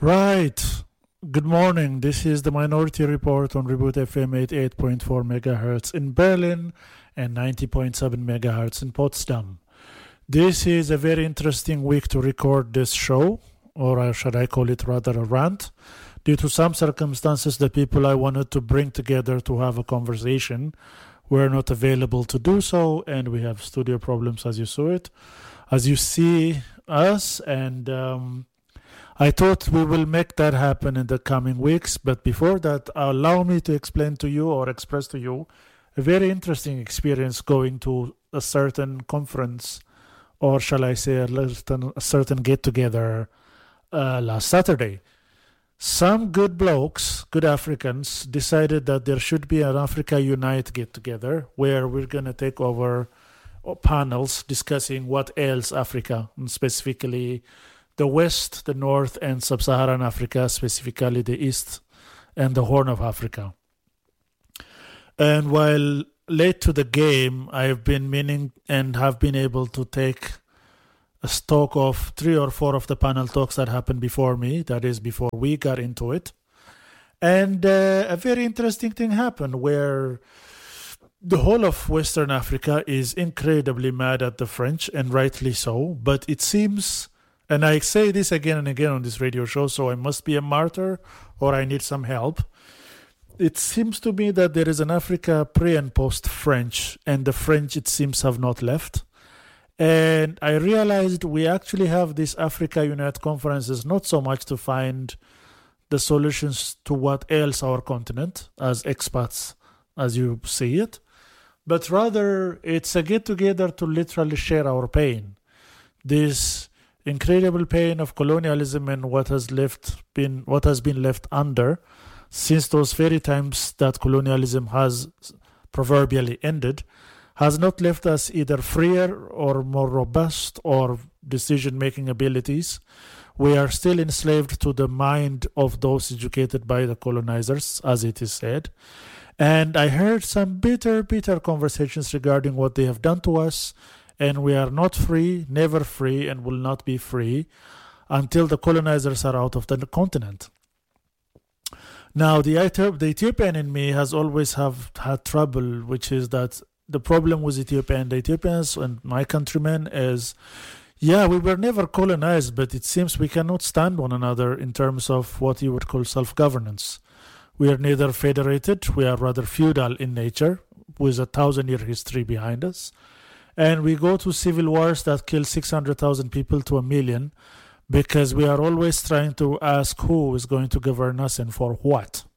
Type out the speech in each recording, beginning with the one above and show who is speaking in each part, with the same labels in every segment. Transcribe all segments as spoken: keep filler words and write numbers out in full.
Speaker 1: Right. Good morning. This is the Minority Report on Reboot F M eighty-eight point four megahertz in Berlin and ninety point seven megahertz in Potsdam. This is a very interesting week to record this show, or should I call it rather a rant, due to some circumstances the people I wanted to bring together to have a conversation were not available to do so, and we have studio problems as you saw it, as you see us, and um, I thought we will make that happen in the coming weeks, but before that, allow me to explain to you or express to you a very interesting experience going to a certain conference, or shall I say a certain, a certain get-together uh, last Saturday. Some good blokes, good Africans, decided that there should be an Africa Unite get-together where we're going to take over panels discussing what ails Africa, and specifically the West, the North, and Sub-Saharan Africa, specifically the East and the Horn of Africa. And while late to the game, I've been meaning and have been able to take a stock of three or four of the panel talks that happened before me, that is, before we got into it. And uh, a very interesting thing happened where the whole of Western Africa is incredibly mad at the French, and rightly so, but it seems... And I say this again and again on this radio show, so I must be a martyr or I need some help. It seems to me that there is an Africa pre and post French, and the French, it seems, have not left. And I realized we actually have these Africa Unite conferences not so much to find the solutions to what ails our continent as expats, as you see it, but rather it's a get-together to literally share our pain. This incredible pain of colonialism and what has left been what has been left under since those very times that colonialism has proverbially ended has not left us either freer or more robust or decision-making abilities. We are still enslaved to the mind of those educated by the colonizers, as it is said. And I heard some bitter, bitter conversations regarding what they have done to us. And we are not free, never free, and will not be free until the colonizers are out of the continent. Now, the, the Ethiopian in me has always have had trouble, which is that the problem with Ethiopia and the Ethiopians and my countrymen is, yeah, we were never colonized, but it seems we cannot stand one another in terms of what you would call self-governance. We are neither federated, we are rather feudal in nature, with a thousand-year history behind us. And we go to civil wars that kill six hundred thousand people to a million because we are always trying to ask who is going to govern us and for what.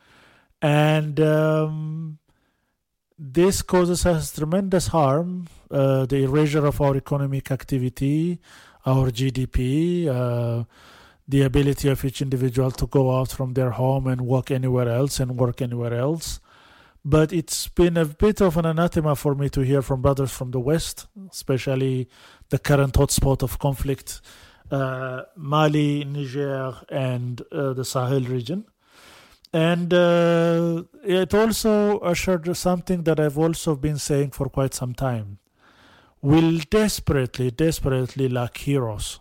Speaker 1: And um, this causes us tremendous harm, uh, the erasure of our economic activity, our G D P, uh, the ability of each individual to go out from their home and walk anywhere else and work anywhere else. But it's been a bit of an anathema for me to hear from brothers from the West, especially the current hotspot of conflict, uh, Mali, Niger, and uh, the Sahel region. And uh, it also ushered something that I've also been saying for quite some time. We'll desperately, desperately lack heroes.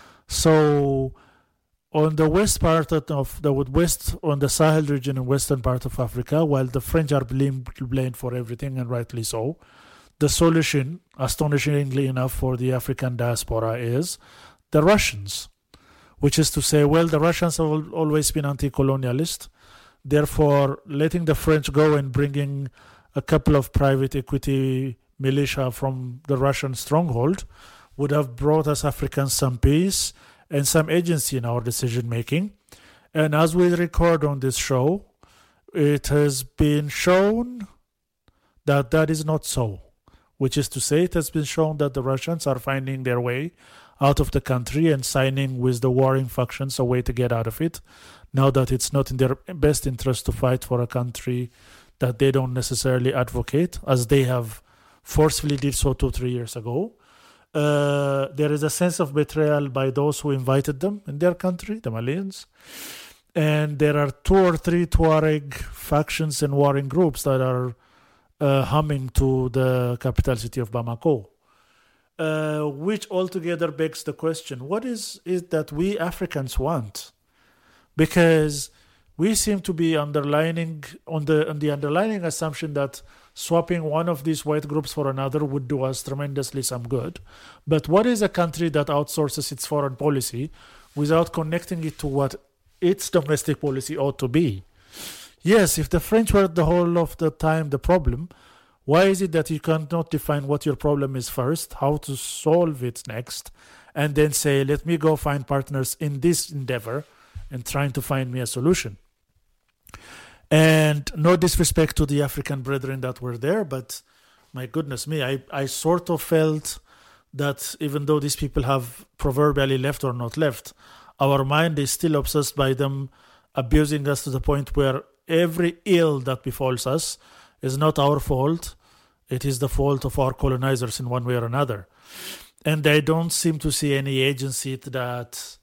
Speaker 1: So on the west part of the west, on the Sahel region and western part of Africa, while the French are blamed, blamed for everything, and rightly so, the solution, astonishingly enough for the African diaspora, is the Russians, which is to say, well, the Russians have always been anti-colonialist, therefore letting the French go and bringing a couple of private equity militia from the Russian stronghold would have brought us Africans some peace and some agency in our decision-making. And as we record on this show, it has been shown that that is not so, which is to say it has been shown that the Russians are finding their way out of the country and signing with the warring factions a way to get out of it, now that it's not in their best interest to fight for a country that they don't necessarily advocate, as they have forcefully did so two, three years ago. Uh, there is a sense of betrayal by those who invited them in their country, the Malians. And there are two or three Tuareg factions and warring groups that are uh, humming to the capital city of Bamako. uh, which altogether begs the question, what is it that we Africans want? because we seem to be underlining on the on the underlying assumption that swapping one of these white groups for another would do us tremendously some good. But what is a country that outsources its foreign policy without connecting it to what its domestic policy ought to be? Yes, if the French were the whole of the time the problem, why is it that you cannot define what your problem is first, how to solve it next, and then say, let me go find partners in this endeavor and trying to find me a solution? And no disrespect to the African brethren that were there, but my goodness me, I, I sort of felt that even though these people have proverbially left or not left, our mind is still obsessed by them abusing us to the point where every ill that befalls us is not our fault. It is the fault of our colonizers in one way or another. And they don't seem to see any agency that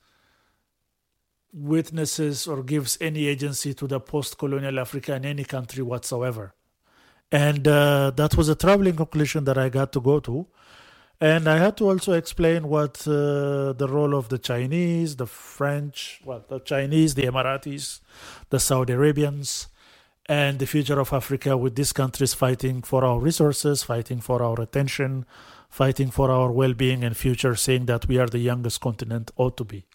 Speaker 1: witnesses or gives any agency to the post-colonial Africa in any country whatsoever. And uh, that was a troubling conclusion that I got to go to. And I had to also explain what uh, the role of the Chinese, the French, well, the Chinese, the Emiratis, the Saudi Arabians, and the future of Africa with these countries fighting for our resources, fighting for our attention, fighting for our well-being and future, saying that we are the youngest continent ought to be.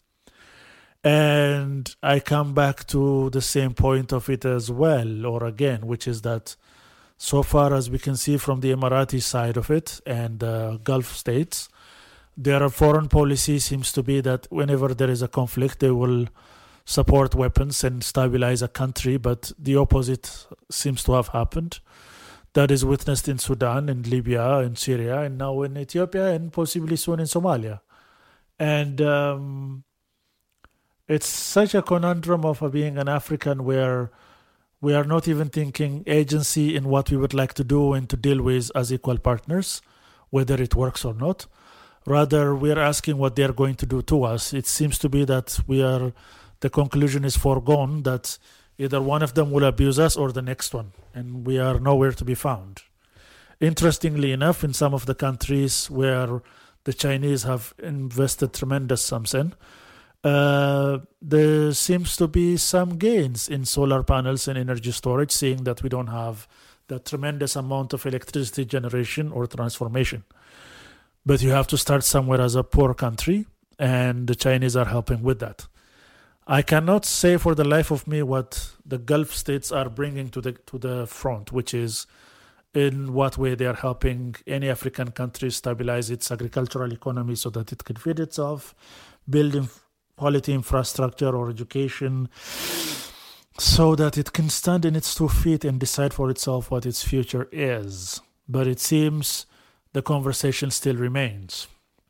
Speaker 1: And I come back to the same point of it as well, or again, which is that so far as we can see from the Emirati side of it and uh, Gulf states, their foreign policy seems to be that whenever there is a conflict, they will support weapons and stabilize a country, but the opposite seems to have happened. That is witnessed in Sudan, in Libya, in Syria, and now in Ethiopia, and possibly soon in Somalia. And um, it's such a conundrum of being an African where we are not even thinking agency in what we would like to do and to deal with as equal partners, whether it works or not. Rather, we are asking what they are going to do to us. It seems to be that we are, the conclusion is foregone that either one of them will abuse us or the next one, and we are nowhere to be found. Interestingly enough, in some of the countries where the Chinese have invested tremendous sums in, Uh, there seems to be some gains in solar panels and energy storage, seeing that we don't have that tremendous amount of electricity generation or transformation. But you have to start somewhere as a poor country, and the Chinese are helping with that. I cannot say for the life of me what the Gulf states are bringing to the to the front, which is in what way they are helping any African country stabilize its agricultural economy so that it can feed itself, building quality infrastructure or education so that it can stand in its two feet and decide for itself what its future is. But it seems the conversation still remains.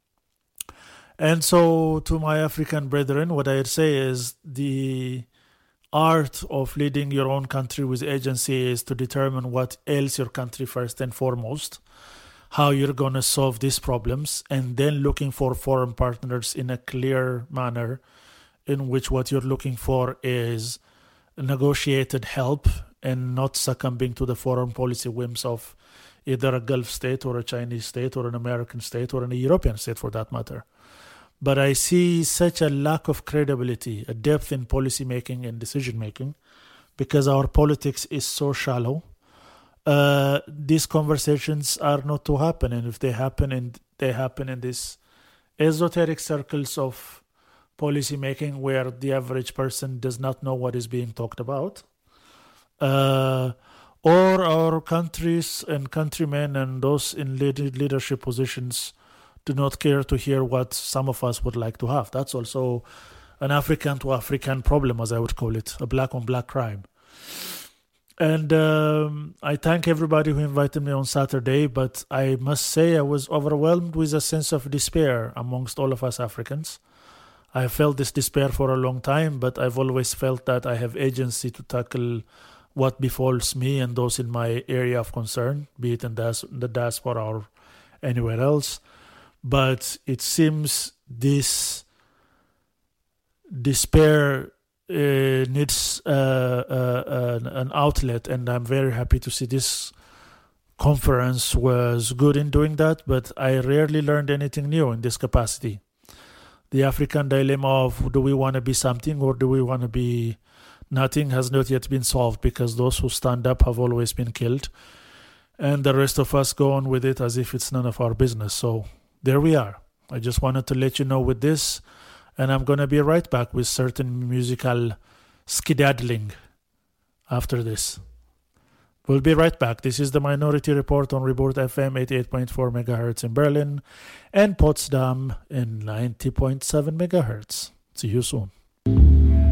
Speaker 1: And so to my African brethren, what I'd say is the art of leading your own country with agency is to determine what ails your country first and foremost, how you're going to solve these problems, and then looking for foreign partners in a clear manner in which what you're looking for is negotiated help and not succumbing to the foreign policy whims of either a Gulf state or a Chinese state or an American state or an European state for that matter. But I see such a lack of credibility, a depth in policy making and decision making, because our politics is so shallow. Uh, these conversations are not to happen, and if they happen, and they happen in these esoteric circles of policy making where the average person does not know what is being talked about, uh, or our countries and countrymen and those in lead- leadership positions do not care to hear what some of us would like to have. That's also an African to African problem, as I would call it, a black on black crime. And um, I thank everybody who invited me on Saturday, but I must say I was overwhelmed with a sense of despair amongst all of us Africans. I have felt this despair for a long time, but I've always felt that I have agency to tackle what befalls me and those in my area of concern, be it in the diaspora or anywhere else. But it seems this despair Uh, needs uh, uh, an, an outlet, and I'm very happy to see this conference was good in doing that, but I rarely learned anything new in this capacity. The African dilemma of do we want to be something or do we want to be nothing has not yet been solved, because those who stand up have always been killed. And the rest of us go on with it as if it's none of our business. So there we are. I just wanted to let you know with this. And I'm going to be right back with certain musical skedaddling after this. We'll be right back. This is the Minority Report on Reboot F M eighty-eight point four megahertz in Berlin and Potsdam in ninety point seven megahertz. See you soon.